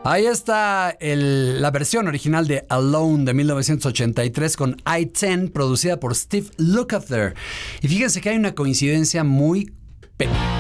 Ahí está la versión original de Alone de 1983 con I-10, producida por Steve Lukather. Y fíjense que hay una coincidencia muy